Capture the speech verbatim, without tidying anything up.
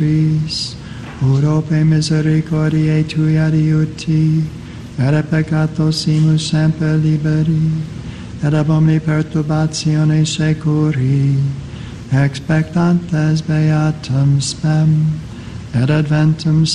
Urope misericordiae tui adiuti, et peccatosimus semper liberi, et ab omni perturbatione securi, expectantes beatum spem, et adventum